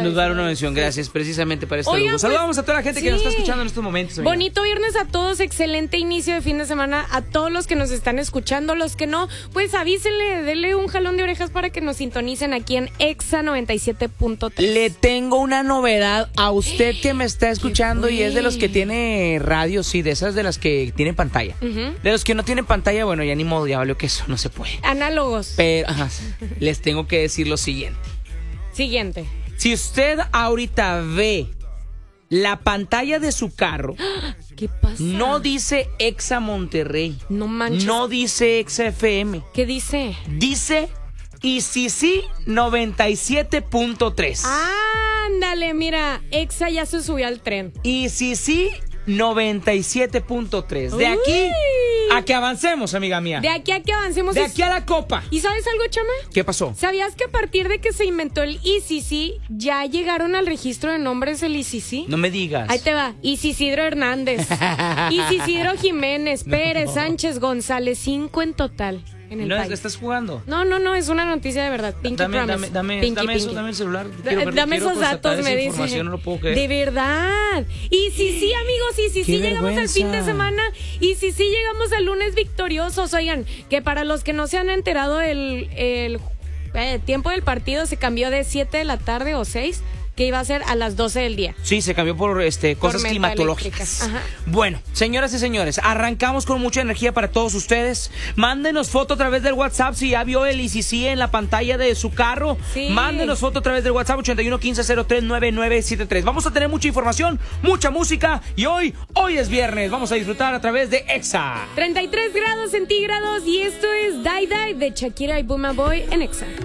Nos va a dar una mención, gracias, precisamente para este Oigan, lujo. Saludamos a toda la gente sí, que nos está escuchando en estos momentos. Amiga. Bonito viernes a todos, excelente inicio de fin de semana a todos los que nos están escuchando, los que no, pues avísenle, denle un jalón de orejas para que nos sintonicen aquí en Exa 97.3. Le tengo una novedad a usted que me está escuchando y es de los que tiene radio, sí, de esas de las que tienen pantalla. De los que no tienen pantalla, bueno, ya ni modo, ya valió que eso no se puede. Análogos. Pero les tengo que decir lo siguiente. Siguiente. Si usted ahorita ve la pantalla de su carro, ¿Qué pasa? no dice Exa Monterrey. No manches. No dice Exa FM. ¿Qué dice? Dice ICC 97.3. Ándale, mira, Exa ya se subió al tren. ICC 97.3. De aquí a que avancemos, amiga mía. De aquí a que avancemos. De aquí a la copa. ¿Y sabes algo, chama? ¿Qué pasó? ¿Sabías que a partir de que se inventó el ICC, ya llegaron al registro de nombres el ICC? No me digas. Ahí te va. Isidro Hernández, Isidro Jiménez, Pérez, Sánchez, González, 5 en total en el ¿No país. estás jugando? No, es una noticia de verdad. Pinky Promise. Dame Pinky. eso, dame el celular. Dame esos datos, me dice. No lo puedo creer. De verdad. Y sí, amigos, y sí, llegamos al fin de semana. Y sí, llegamos al lunes victoriosos. Oigan, que para los que no se han enterado, el tiempo del partido se cambió de 7 de la tarde o 6, que iba a ser a las 12 del día. Sí, se cambió por cosas climatológicas. Bueno, señoras y señores, arrancamos con mucha energía para todos ustedes. Mándenos foto a través del WhatsApp si ya vio el ICC en la pantalla de su carro. Sí. Mándenos foto a través del WhatsApp 81 15 03 9973. Vamos a tener mucha información, mucha música y hoy es viernes. Vamos a disfrutar a través de Exa. 33 grados centígrados y esto es Die Die de Shakira y Buma Boy en Exa.